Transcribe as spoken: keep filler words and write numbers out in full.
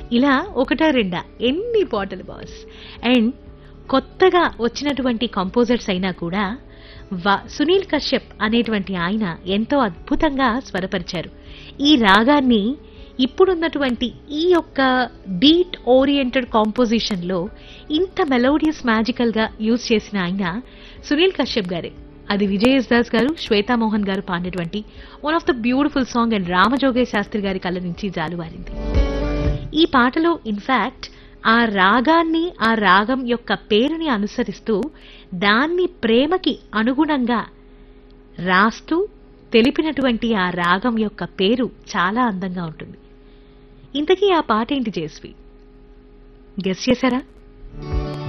ఇలా ఒకటా రెండా ఎన్ని పాటలు బాస్. అండ్ కొత్తగా వచ్చినటువంటి కంపోజర్స్ అయినా కూడా వ- సునీల్ కశ్యప్ అనేటువంటి ఆయన ఎంతో అద్భుతంగా స్వరపరిచారు ఈ రాగాన్ని. ఇప్పుడున్నటువంటి ఈ యొక్క బీట్ ఓరియంటెడ్ కాంపోజిషన్ లో ఇంత మెలోడియస్ మ్యాజికల్ గా యూజ్ చేసిన ఆయన సునీల్ కశ్యప్ గారే. అది విజయ్ దాస్ గారు, శ్వేతా మోహన్ గారు పాడినటువంటి one of the beautiful song and Ramajogayya Sastry గారి కళ్ళ నుంచి జాలువారింది. ఈ పాటలో ఇన్ఫాక్ట్ ఆ రాగాన్ని, ఆ రాగం యొక్క పేరుని అనుసరిస్తూ దాన్ని ప్రేమకి అనుగుణంగా రాస్తూ తెలిపినటువంటి ఆ రాగం యొక్క పేరు చాలా అందంగా ఉంటుంది. ఇంతకీ ఆ పాట ఏంటి జేస్వి? గెస్ చేశారా?